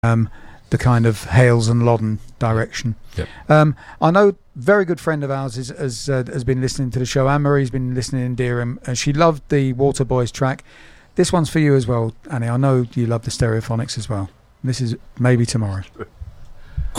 the kind of Hales and Loddon direction. Yep. I know very good friend of ours has been listening to the show. Anne-Marie's been listening in Dereham, and she loved the Waterboys track. This one's for you as well, Annie. I know you love the Stereophonics as well. This is Maybe Tomorrow.